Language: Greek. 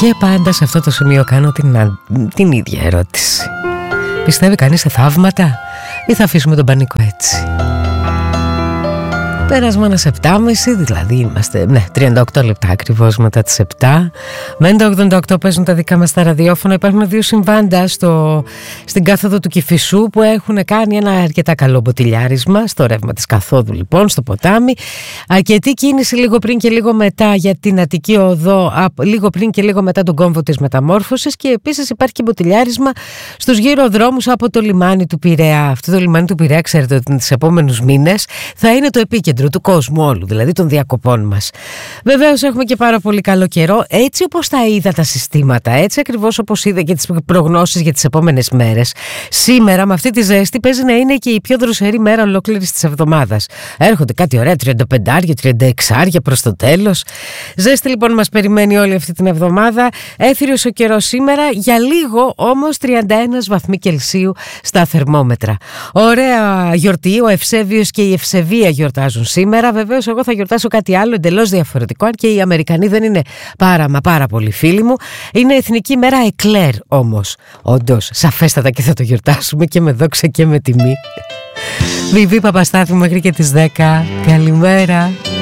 Και πάντα σε αυτό το σημείο κάνω την ίδια ερώτηση. Πιστεύει κανείς σε θαύματα ή θα αφήσουμε τον πανίκο έτσι? Πέρασμα ένα 7.30, δηλαδή είμαστε 38 λεπτά ακριβώς μετά τις 7. Με 88 παίζουν τα δικά μας τα ραδιόφωνα. Υπάρχουν δύο συμβάντα στην κάθοδο του Κηφισού που έχουν κάνει ένα αρκετά καλό μποτιλιάρισμα στο ρεύμα της καθόδου, λοιπόν, στο ποτάμι. Αρκετή κίνηση λίγο πριν και λίγο μετά για την Αττική Οδό, λίγο πριν και λίγο μετά τον κόμβο της Μεταμόρφωσης, και επίσης υπάρχει και μποτιλιάρισμα στους γύρω δρόμους από το λιμάνι του Πειραιά. Αυτό το λιμάνι του Πειραιά, ξέρετε ότι τις επόμενους μήνες θα είναι το επίκεντρο του κόσμου όλου, δηλαδή των διακοπών μας. Βεβαίως έχουμε και πάρα πολύ καλό καιρό, έτσι όπως τα είδα τα συστήματα, έτσι ακριβώς όπως είδα και τις προγνώσεις για τις επόμενες μέρες. Σήμερα με αυτή τη ζέστη παίζει να είναι και η πιο δροσερή μέρα ολόκληρης της εβδομάδας. Έρχονται κάτι ωραία 35, 36 προς το τέλος. Ζέστη λοιπόν μας περιμένει όλη αυτή την εβδομάδα. Έθριος ο καιρός σήμερα, για λίγο όμως 31 βαθμοί Κελσίου στα θερμόμετρα. Ωραία γιορτή, ο Ευσέβιος και η Ευσεβία γιορτάζουν σήμερα. Βεβαίως εγώ θα γιορτάσω κάτι άλλο εντελώς διαφορετικό, αν και οι Αμερικανοί δεν είναι πάρα πολύ φίλοι μου. Είναι Εθνική Μέρα Εκλέρ όμως. Όντως, σαφέστατα και θα το γιορτάσουμε και με δόξα και με τιμή. Βιβί Παπαστάθη μέχρι και τις 10. Καλημέρα.